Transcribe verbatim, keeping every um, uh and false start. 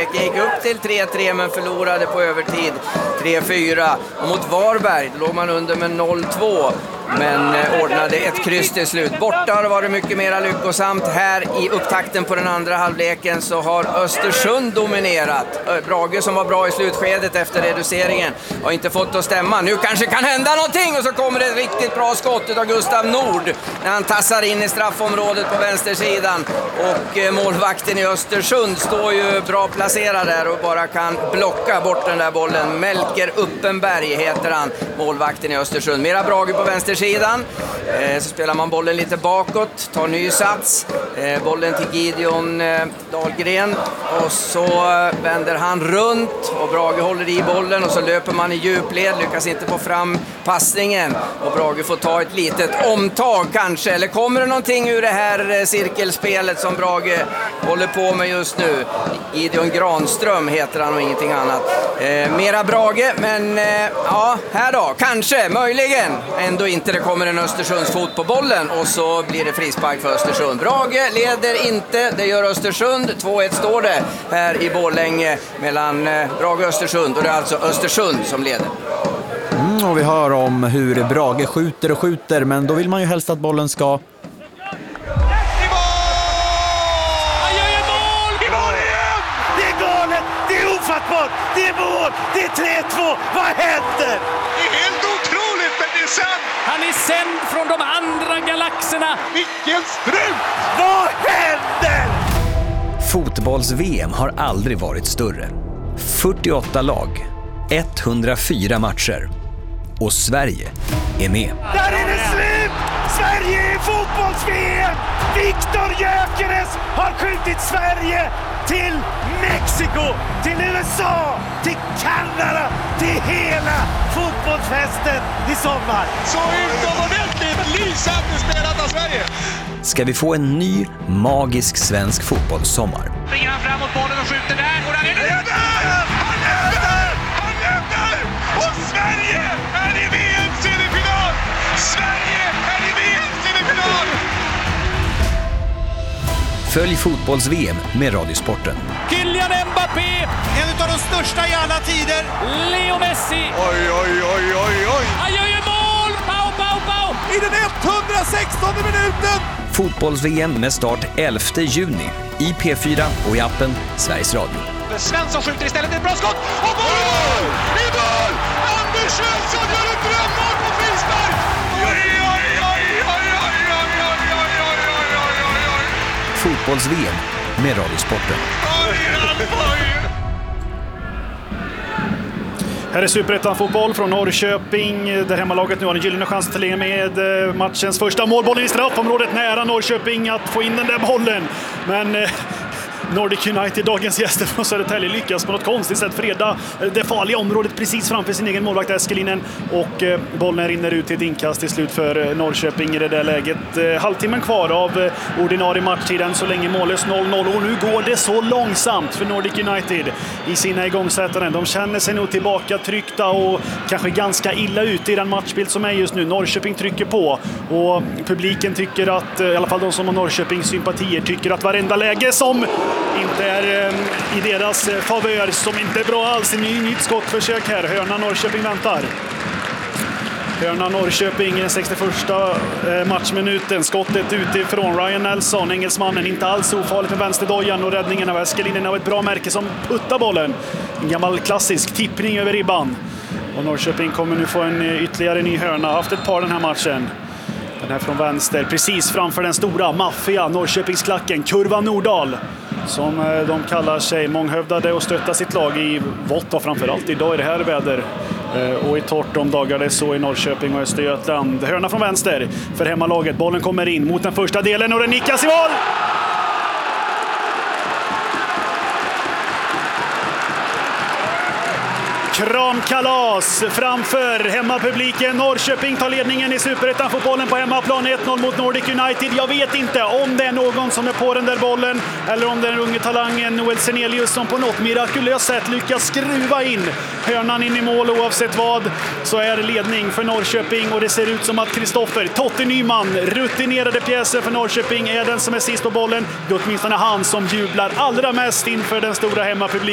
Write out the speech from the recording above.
halvleken. Gick upp till tre tre men förlorade på övertid tre fyra. Och mot Varberg då låg man under med noll två. Men eh, ordnade ett kryss till slut. Borta var det mycket mer lyckosamt. Här i upptakten på den andra halvleken så har Östersund dominerat. Brage som var bra i slutskedet efter reduceringen har inte fått att stämma. Nu kanske kan hända någonting och så kommer det ett riktigt bra skott av Gustav Nord när han tassar in i straffområdet på vänstersidan. Och eh, målvakten i Östersund står ju bra placerad där och bara kan blocka bort den där bollen. Melker Uppenberg heter han, målvakten i Östersund. Mera Brage på vänster sidan, eh, så spelar man bollen lite bakåt, tar ny sats, eh, bollen till Gideon eh, Dahlgren och så eh, vänder han runt och Brage håller i bollen och så löper man i djupled, lyckas inte få fram passningen och Brage får ta ett litet omtag kanske, eller kommer det någonting ur det här eh, cirkelspelet som Brage håller på med just nu. Gideon Granström heter han och ingenting annat. Eh, mera Brage, men eh, ja, här då, kanske, möjligen, ändå inte. Det kommer en Östersunds fot på bollen och så blir det frispark för Östersund. Brage leder inte, det gör Östersund. två ett står det här i Borlänge mellan Brage och Östersund och det är alltså Östersund som leder. Mm, och vi hör om hur Brage skjuter och skjuter, men då vill man ju helst att bollen ska... Det är mål! Det är tre två! Vad händer? Det är helt otroligt, men det är sant! Han är sänd från de andra galaxerna! Vilken strut! Vad händer? Fotbolls-V M har aldrig varit större. fyrtioåtta lag, etthundrafyra matcher. Och Sverige är med. Där är det slut! Sverige är fotbolls-V M! Viktor Gyökeres har skjutit Sverige till Mexiko, till U S A, till Kanada, till hela fotbollsfesten i sommar. Så utomordentligt lysande spelat av Sverige. Ska vi få en ny magisk svensk fotbollssommar? Springer han framåt bollen och skjuter där. Och där är det där! Han är där! Han är där! Och Sverige är i V M-semifinal! Sverige är i V M-semifinal! Följ fotbolls-V M med Radiosporten. Kylian Mbappé! En av de största i alla tider. Leo Messi! Oj, oj, oj, oj, oj! Han gör ju mål! Pau, pau, pau! I den etthundrasextonde minuten! Fotbolls-V M med start elfte juni i P fyra och i appen Sveriges Radio. Svensson skjuter istället ett bra skott. Och mål! I mål! Anders Svensson gör ett drömmål på frispark! Oj, oj, oj, oj, oj, oj, oj, oj, oj, oj, oj, oj. Fotbolls-V M med Radiosporten. Oj, oj. Här är Superettan-fotboll från Norrköping där hemmalaget nu har en gyllene chans att lägga med matchens första målbollen i straffområdet nära Norrköping att få in den där bollen. Men eh, Nordic United, dagens gäster från Södertälje, lyckas på något konstigt sätt freda det farliga området precis framför sin egen målvakt Eskelinen och eh, bollen rinner ut till ett inkast till slut för eh, Norrköping i det där läget. Eh, halvtimmen kvar av eh, ordinarie matchtiden så länge mållös noll noll och nu går det så långsamt för Nordic United i sina igångsättaren. De känner sig nog tillbaka tryckta och kanske ganska illa ute i den matchbild som är just nu. Norrköping trycker på och publiken tycker att, i alla fall de som har Norrköpings sympatier, tycker att varenda läge som inte är eh, i deras eh, favör, som inte är bra alls. En ny nytt skottförsök här. Hörna Norrköping väntar. Hörna Norrköping i sextioförsta eh, matchminuten. Skottet utifrån Ryan Nelson, engelsmannen, inte alls ofarligt med vänsterdojan och räddningen av Eskelinen av ett bra märke som puttar bollen. En gammal klassisk tippning över ribban. Och Norrköping kommer nu få en ytterligare ny hörna. Haft ett par den här matchen. Den här från vänster, precis framför den stora maffia Norrköpingsklacken, Kurva Nordahl, som de kallar sig, månghövdade och stöttar sitt lag i vått och framförallt idag i det här väder och i torrt de dagar det är så i Norrköping och Östergötland. Hörna från vänster för hemmalaget, bollen kommer in mot den första delen och den nickas i mål! Kramkalas framför hemmapubliken. Norrköping tar ledningen i Superettan-fotbollen på hemmaplan, ett noll mot Nordic United. Jag vet inte om det är någon som är på den där bollen eller om det är den unge talangen Noel Senelius som på något mirakulöst sätt lyckas skruva in hörnan in i mål. Oavsett vad så är det ledning för Norrköping och det ser ut som att Kristoffer Totte Nyman, rutinerade pjäser för Norrköping, är den som är sist på bollen. Det är åtminstone han som jublar allra mest inför den stora hemmapubliken.